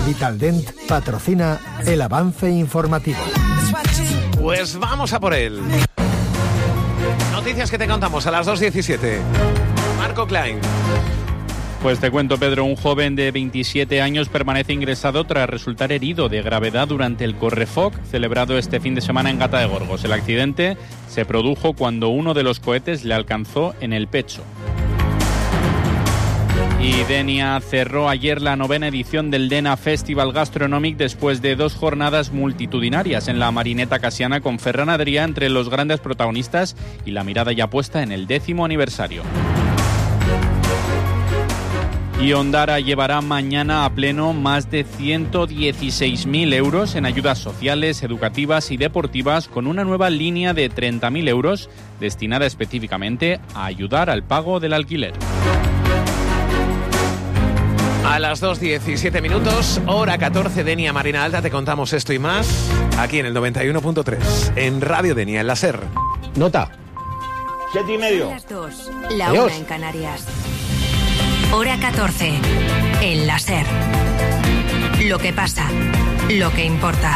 Vitaldent patrocina el avance informativo. Pues vamos a por él. Noticias que te contamos a las 2:17. Marco Klein. Pues te cuento, Pedro, un joven de 27 años permanece ingresado tras resultar herido de gravedad durante el Correfoc celebrado este fin de semana en Gata de Gorgos. El accidente se produjo cuando uno de los cohetes le alcanzó en el pecho. Y Denia cerró ayer la 9ª edición del Dena Festival Gastronomic después de 2 jornadas multitudinarias en la Marineta Casiana con Ferran Adrià entre los grandes protagonistas y la mirada ya puesta en el 10º aniversario. Y Ondara llevará mañana a pleno más de 116.000 euros en ayudas sociales, educativas y deportivas con una nueva línea de 30.000 euros destinada específicamente a ayudar al pago del alquiler. A las 2:17, hora 14, Denia Marina Alta, te contamos esto y más aquí en el 91.3, en Radio Denia, en la SER. Nota 7:30. Las 2, la 1 en Canarias. Hora 14, en la SER. Lo que pasa, lo que importa.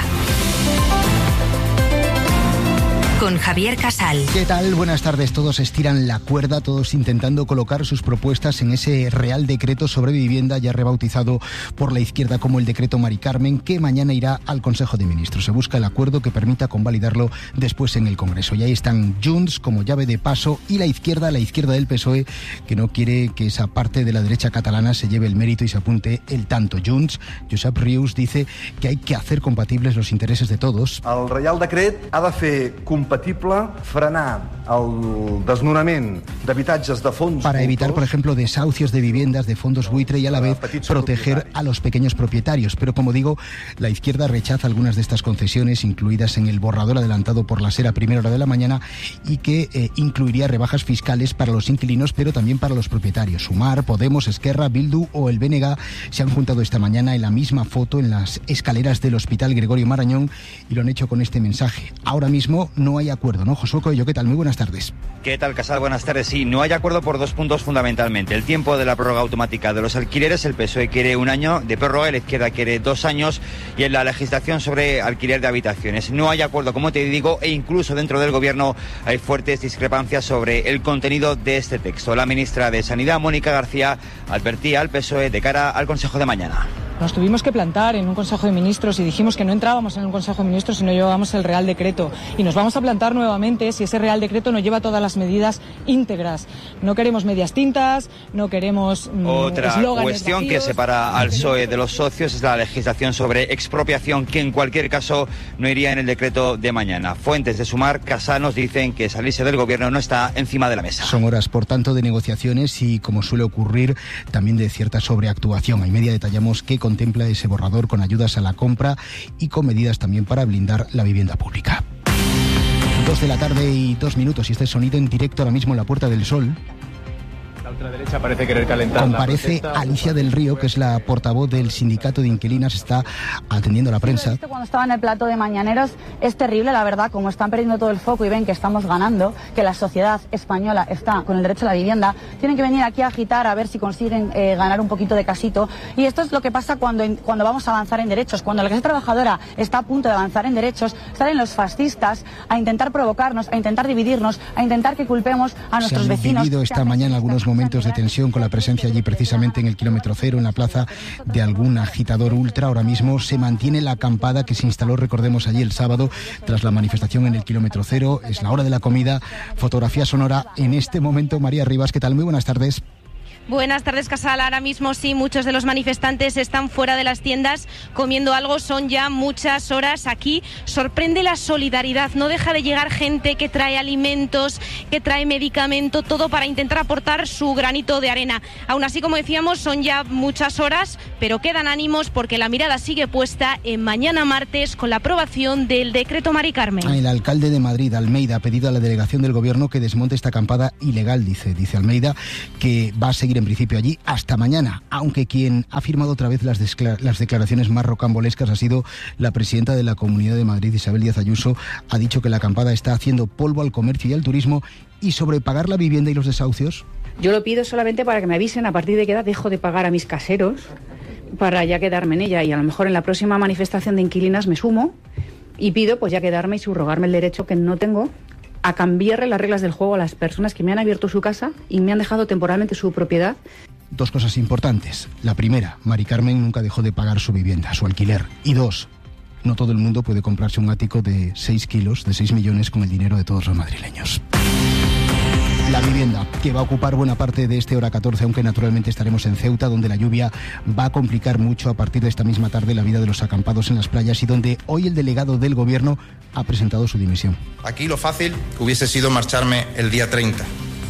Con Javier Casal. ¿Qué tal? Buenas tardes. Todos estiran la cuerda, todos intentando colocar sus propuestas en ese Real Decreto sobre vivienda, ya rebautizado por la izquierda como el Decreto Mari Carmen, que mañana irá al Consejo de Ministros. Se busca el acuerdo que permita convalidarlo después en el Congreso. Y ahí están Junts como llave de paso y la izquierda del PSOE, que no quiere que esa parte de la derecha catalana se lleve el mérito y se apunte el tanto. Junts, Josep Rius, dice que hay que hacer compatibles los intereses de todos. El Reial Decret ha de fer compatible frenar el desnonament d'habitatges de fons para evitar, por ejemplo, desahucios de viviendas de fondos buitre y a la vez proteger a los pequeños propietarios. Pero como digo, la izquierda rechaza algunas de estas concesiones incluidas en el borrador adelantado por la SER a primera hora de la mañana y que incluiría rebajas fiscales para los inquilinos, pero también para los propietarios. Sumar, Podemos, Esquerra, Bildu o el BNG se han juntado esta mañana en la misma foto en las escaleras del Hospital Gregorio Marañón y lo han hecho con este mensaje. Ahora mismo no hay acuerdo, ¿no? Josué Coello, ¿qué tal? Muy buenas tardes. ¿Qué tal, Casal? Buenas tardes. Sí, no hay acuerdo por 2 puntos fundamentalmente. El tiempo de la prórroga automática de los alquileres, el PSOE quiere 1 año de prórroga, la izquierda quiere 2 años, y en la legislación sobre alquiler de habitaciones. No hay acuerdo, como te digo, e incluso dentro del Gobierno hay fuertes discrepancias sobre el contenido de este texto. La ministra de Sanidad, Mónica García, advertía al PSOE de cara al Consejo de mañana. Nos tuvimos que plantar en un Consejo de Ministros y dijimos que no entrábamos en un Consejo de Ministros si no llevábamos el Real Decreto. Y nos vamos a plantar nuevamente si ese Real Decreto no lleva todas las medidas íntegras. No queremos medias tintas, no queremos Otra cuestión vacíos. Que separa al PSOE de los socios es la legislación sobre expropiación, que en cualquier caso no iría en el decreto de mañana. Fuentes de Sumar, Casal, nos dicen que salirse del Gobierno no está encima de la mesa. Son horas, por tanto, de negociaciones y, como suele ocurrir, también de cierta sobreactuación. A media detallamos que contempla ese borrador con ayudas a la compra y con medidas también para blindar la vivienda pública. 2 de la tarde y 2 minutos y este sonido en directo ahora mismo en la Puerta del Sol. La ultraderecha parece querer calentar. Comparece Alicia del Río, que es la portavoz del sindicato de inquilinas, está atendiendo a la prensa. Cuando estaba en el plató de Mañaneros es terrible, la verdad, como están perdiendo todo el foco y ven que estamos ganando, que la sociedad española está con el derecho a la vivienda, tienen que venir aquí a agitar a ver si consiguen ganar un poquito de casito. Y esto es lo que pasa cuando vamos a avanzar en derechos. Cuando la clase trabajadora está a punto de avanzar en derechos, salen los fascistas a intentar provocarnos, a intentar dividirnos, a intentar que culpemos a nuestros vecinos. Se han vivido esta mañana algunos momentos de tensión con la presencia allí precisamente en el kilómetro cero, en la plaza, de algún agitador ultra. Ahora mismo se mantiene la acampada que se instaló, recordemos, allí el sábado tras la manifestación en el kilómetro cero. Es la hora de la comida. Fotografía sonora en este momento. María Rivas, ¿qué tal? Muy buenas tardes. Buenas tardes, Casal. Ahora mismo sí, muchos de los manifestantes están fuera de las tiendas comiendo algo. Son ya muchas horas aquí. Sorprende la solidaridad. No deja de llegar gente que trae alimentos, que trae medicamento, todo para intentar aportar su granito de arena. Aún así, como decíamos, son ya muchas horas, pero quedan ánimos porque la mirada sigue puesta en mañana martes con la aprobación del decreto Mari Carmen. El alcalde de Madrid, Almeida, ha pedido a la delegación del Gobierno que desmonte esta acampada ilegal, dice Almeida, que va a seguir en principio allí hasta mañana, aunque quien ha firmado otra vez las declaraciones más rocambolescas ha sido la presidenta de la Comunidad de Madrid, Isabel Díaz Ayuso. Ha dicho que la acampada está haciendo polvo al comercio y al turismo. ¿Y sobre pagar la vivienda y los desahucios? Yo lo pido solamente para que me avisen a partir de qué edad dejo de pagar a mis caseros, para ya quedarme en ella, y a lo mejor en la próxima manifestación de inquilinas me sumo y pido pues ya quedarme y subrogarme el derecho que no tengo a cambiarle las reglas del juego a las personas que me han abierto su casa y me han dejado temporalmente su propiedad. Dos cosas importantes. La primera, Mari Carmen nunca dejó de pagar su vivienda, su alquiler. Y dos, no todo el mundo puede comprarse un ático de 6 kilos, de 6 millones con el dinero de todos los madrileños. La vivienda, que va a ocupar buena parte de este hora 14, aunque naturalmente estaremos en Ceuta, donde la lluvia va a complicar mucho a partir de esta misma tarde la vida de los acampados en las playas y donde hoy el delegado del Gobierno ha presentado su dimisión. Aquí lo fácil hubiese sido marcharme el día 30.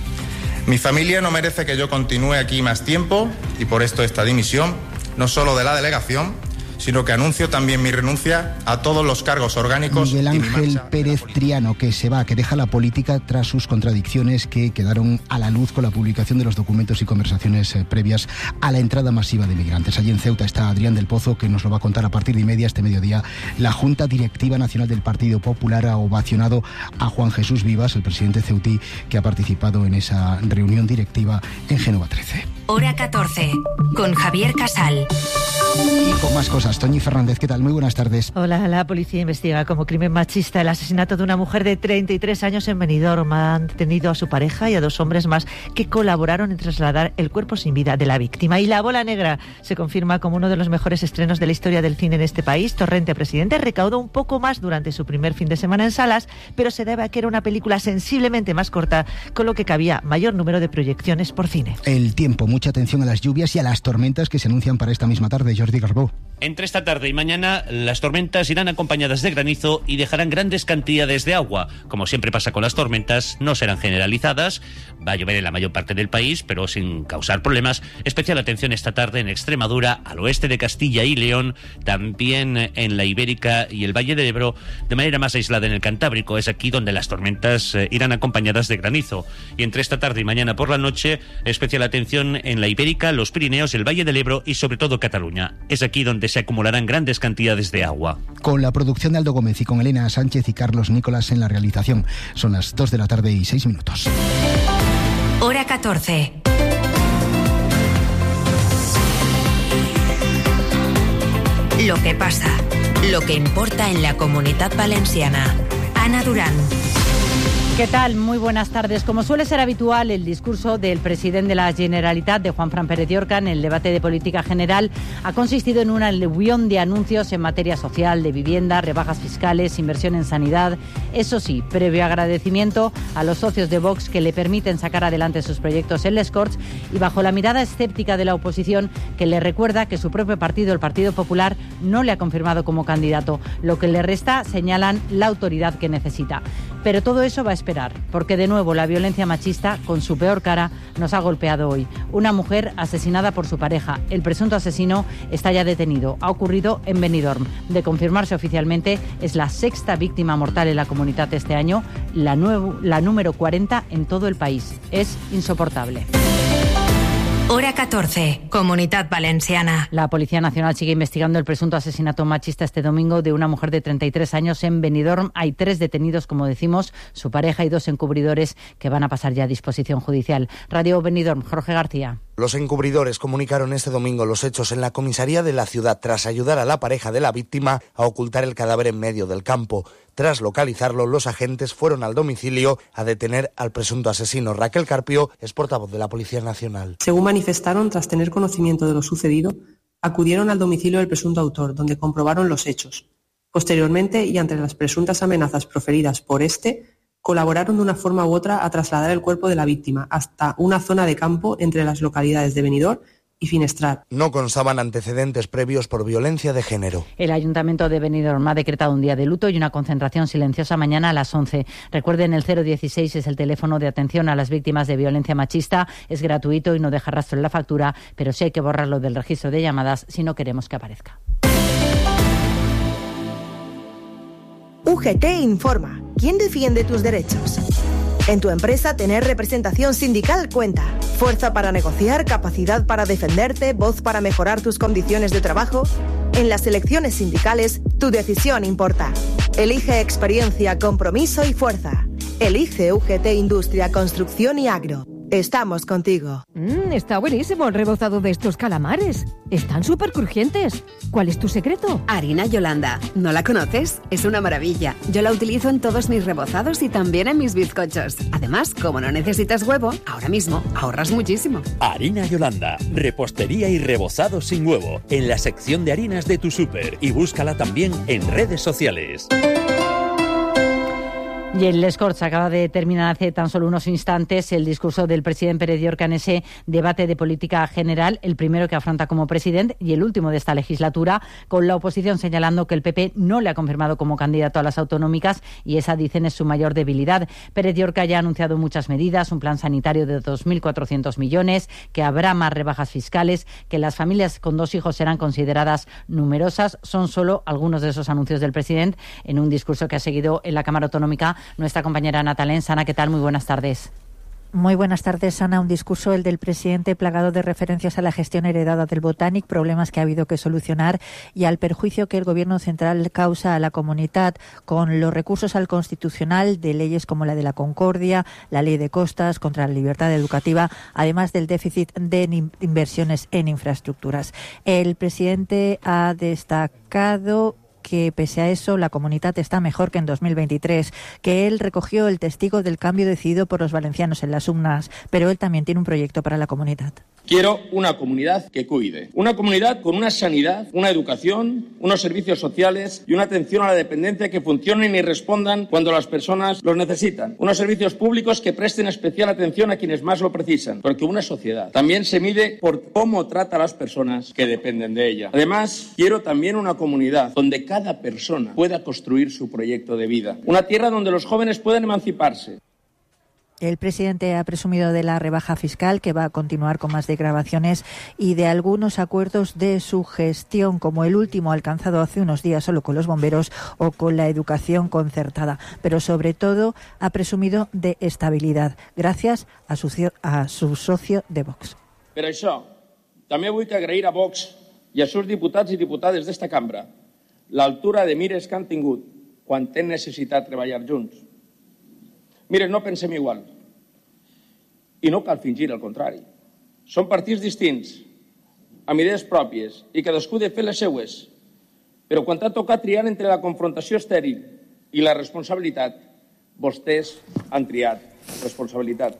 Mi familia no merece que yo continúe aquí más tiempo y por esto esta dimisión, no solo de la delegación, sino que anuncio también mi renuncia a todos los cargos orgánicos. Miguel Ángel Pérez Triano, que se va, que deja la política tras sus contradicciones que quedaron a la luz con la publicación de los documentos y conversaciones previas a la entrada masiva de migrantes. Allí en Ceuta está Adrián del Pozo, que nos lo va a contar a partir de 1:30 este mediodía. La Junta Directiva Nacional del Partido Popular ha ovacionado a Juan Jesús Vivas, el presidente ceutí, que ha participado en esa reunión directiva en Génova 13. Hora 14, con Javier Casal. Y con más cosas, Toñi Fernández, ¿qué tal? Muy buenas tardes. Hola, la policía investiga como crimen machista el asesinato de una mujer de 33 años en Benidorm. Han detenido a su pareja y a 2 hombres más que colaboraron en trasladar el cuerpo sin vida de la víctima. Y La Bola Negra se confirma como uno de los mejores estrenos de la historia del cine en este país. Torrente Presidente recaudó un poco más durante su primer fin de semana en salas, pero se debe a que era una película sensiblemente más corta, con lo que cabía mayor número de proyecciones por cine. El tiempo, mucha atención a las lluvias y a las tormentas que se anuncian para esta misma tarde. Jordi Garbó. Entre esta tarde y mañana, las tormentas irán acompañadas de granizo y dejarán grandes cantidades de agua. Como siempre pasa con las tormentas, no serán generalizadas. Va a llover en la mayor parte del país, pero sin causar problemas. Especial atención esta tarde en Extremadura, al oeste de Castilla y León, también en la Ibérica y el Valle del Ebro, de manera más aislada en el Cantábrico. Es aquí donde las tormentas irán acompañadas de granizo. Y entre esta tarde y mañana por la noche, especial atención en la Ibérica, los Pirineos, el Valle del Ebro y sobre todo Cataluña. Es aquí donde se acumularán grandes cantidades de agua. Con la producción de Aldo Gómez y con Elena Sánchez y Carlos Nicolás en la realización. Son las 2 de la tarde y 6 minutos. Hora 14. Lo que pasa, lo que importa en la Comunitat Valenciana. Ana Durán. ¿Qué tal? Muy buenas tardes. Como suele ser habitual, el discurso del presidente de la Generalitat, de Juanfran Pérez Llorca, en el debate de política general, ha consistido en un aluvión de anuncios en materia social, de vivienda, rebajas fiscales, inversión en sanidad. Eso sí, previo agradecimiento a los socios de Vox que le permiten sacar adelante sus proyectos en les Corts y bajo la mirada escéptica de la oposición que le recuerda que su propio partido, el Partido Popular, no le ha confirmado como candidato. Lo que le resta, señalan, la autoridad que necesita. Pero todo eso va a esperar, porque de nuevo la violencia machista, con su peor cara, nos ha golpeado hoy. Una mujer asesinada por su pareja. El presunto asesino está ya detenido. Ha ocurrido en Benidorm. De confirmarse oficialmente, es la 6ª víctima mortal en la comunidad este año, la número 40 en todo el país. Es insoportable. Hora 14, Comunitat Valenciana. La Policía Nacional sigue investigando el presunto asesinato machista este domingo de una mujer de 33 años en Benidorm. Hay 3 detenidos, como decimos, su pareja y 2 encubridores que van a pasar ya a disposición judicial. Radio Benidorm, Jorge García. Los encubridores comunicaron este domingo los hechos en la comisaría de la ciudad tras ayudar a la pareja de la víctima a ocultar el cadáver en medio del campo. Tras localizarlo, los agentes fueron al domicilio a detener al presunto asesino. Raquel Carpio es portavoz de la Policía Nacional. Según manifestaron, tras tener conocimiento de lo sucedido, acudieron al domicilio del presunto autor, donde comprobaron los hechos. Posteriormente, y ante las presuntas amenazas proferidas por este, colaboraron de una forma u otra a trasladar el cuerpo de la víctima hasta una zona de campo entre las localidades de Benidorm y Finestrat. No constaban antecedentes previos por violencia de género. El Ayuntamiento de Benidorm ha decretado un día de luto y una concentración silenciosa mañana a las 11. Recuerden, el 016 es el teléfono de atención a las víctimas de violencia machista. Es gratuito y no deja rastro en la factura, pero sí hay que borrarlo del registro de llamadas si no queremos que aparezca. UGT informa. ¿Quién defiende tus derechos? En tu empresa, tener representación sindical cuenta. Fuerza para negociar, capacidad para defenderte, voz para mejorar tus condiciones de trabajo. En las elecciones sindicales, tu decisión importa. Elige experiencia, compromiso y fuerza. Elige UGT Industria, Construcción y Agro. estamos contigo. Está buenísimo el rebozado de estos calamares. Están súper crujientes. ¿Cuál es tu secreto? Harina Yolanda. ¿No la conoces? Es una maravilla. Yo la utilizo en todos mis rebozados y también en mis bizcochos. Además, como no necesitas huevo, ahora mismo ahorras muchísimo. Harina Yolanda. Repostería y rebozado sin huevo. En la sección de harinas de tu súper. Y búscala también en redes sociales. Y en Les Corts acaba de terminar hace tan solo unos instantes el discurso del presidente Pérez Llorca en ese debate de política general, el primero que afronta como presidente y el último de esta legislatura, con la oposición señalando que el PP no le ha confirmado como candidato a las autonómicas y esa, dicen, es su mayor debilidad. Pérez Llorca ya ha anunciado muchas medidas, un plan sanitario de 2.400 millones, que habrá más rebajas fiscales, que las familias con 2 hijos serán consideradas numerosas. Son solo algunos de esos anuncios del presidente en un discurso que ha seguido en la Cámara Autonómica nuestra compañera Ana Talens. Ana, ¿qué tal? Muy buenas tardes. Muy buenas tardes, Ana. Un discurso, el del presidente, plagado de referencias a la gestión heredada del Botanic, problemas que ha habido que solucionar y al perjuicio que el Gobierno central causa a la comunidad con los recursos al Constitucional de leyes como la de la Concordia, la Ley de Costas, contra la libertad educativa, además del déficit de inversiones en infraestructuras. El presidente ha destacado que pese a eso la comunidad está mejor que en 2023, que él recogió el testigo del cambio decidido por los valencianos en las urnas, pero él también tiene un proyecto para la comunidad. Quiero una comunidad que cuide, una comunidad con una sanidad, una educación, unos servicios sociales y una atención a la dependencia que funcionen y respondan cuando las personas los necesitan. Unos servicios públicos que presten especial atención a quienes más lo precisan, porque una sociedad también se mide por cómo trata a las personas que dependen de ella. Además, quiero también una comunidad donde cada persona pueda construir su proyecto de vida. Una tierra donde los jóvenes puedan emanciparse. El presidente ha presumido de la rebaja fiscal, que va a continuar con más declaraciones, y de algunos acuerdos de su gestión, como el último alcanzado hace unos días solo con los bomberos o con la educación concertada. Pero sobre todo ha presumido de estabilidad, gracias a su socio de Vox. Per això, també vull agrair a Vox i als seus diputats i diputades d'esta cambra l'altura de mires que han tingut quan han necessitat treballar junts. Miren, no pensem igual. I no cal fingir el contrari. Són partits distints, amb idees pròpies, i cadascú de fer les seues. Però quan t'ha tocat triar entre la confrontació estèril i la responsabilitat, vostès han triat responsabilitat.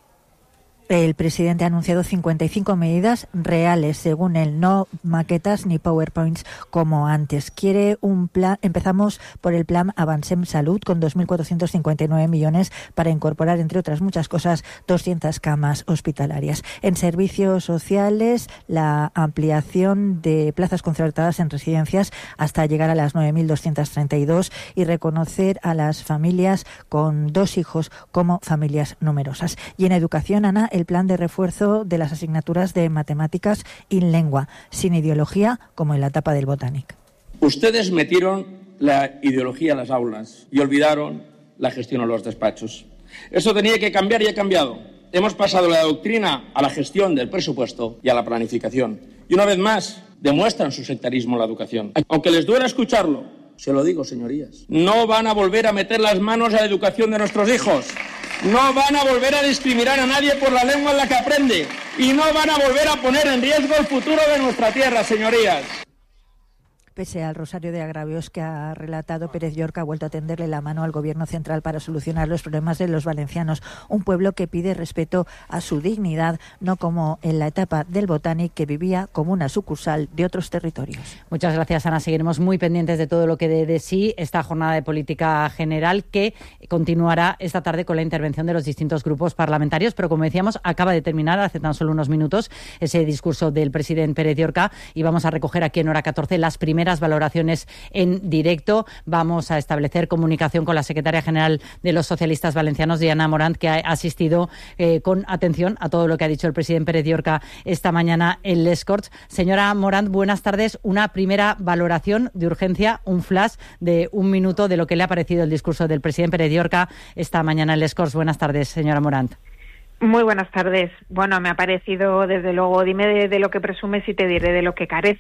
El presidente ha anunciado 55 medidas reales, según él, no maquetas ni PowerPoints como antes. Quiere un plan. Empezamos por el plan Avancem Salud, con 2.459 millones para incorporar, entre otras muchas cosas, 200 camas hospitalarias. En servicios sociales, la ampliación de plazas concertadas en residencias hasta llegar a las 9.232 y reconocer a las familias con 2 hijos como familias numerosas. Y en educación, Ana, el plan de refuerzo de las asignaturas de matemáticas y lengua, sin ideología, como en la etapa del Botanic. Ustedes metieron la ideología a las aulas y olvidaron la gestión a los despachos. Eso tenía que cambiar y ha cambiado. Hemos pasado de la doctrina a la gestión del presupuesto y a la planificación. Y una vez más, demuestran su sectarismo en la educación. Aunque les duela escucharlo, se lo digo, señorías, no van a volver a meter las manos a la educación de nuestros hijos. No van a volver a discriminar a nadie por la lengua en la que aprende. Y no van a volver a poner en riesgo el futuro de nuestra tierra, señorías. Pese al rosario de agravios que ha relatado, Pérez Llorca ha vuelto a tenderle la mano al Gobierno central para solucionar los problemas de los valencianos. Un pueblo que pide respeto a su dignidad, no como en la etapa del Botanic, que vivía como una sucursal de otros territorios. Muchas gracias, Ana. Seguiremos muy pendientes de todo lo que dé de sí esta jornada de política general, que continuará esta tarde con la intervención de los distintos grupos parlamentarios. Pero, como decíamos, acaba de terminar hace tan solo unos minutos ese discurso del presidente Pérez Llorca y vamos a recoger aquí en Hora 14 las primeras valoraciones en directo. Vamos a establecer comunicación con la secretaria general de los socialistas valencianos, Diana Morant, que ha asistido con atención a todo lo que ha dicho el presidente Pérez Llorca esta mañana en Les Corts. Señora Morant, buenas tardes. Una primera valoración de urgencia, un flash de un minuto de lo que le ha parecido el discurso del presidente Pérez Llorca esta mañana en Les Corts. Buenas tardes, señora Morant. Muy buenas tardes. Bueno, me ha parecido, desde luego, dime de lo que presumes y te diré de lo que careces.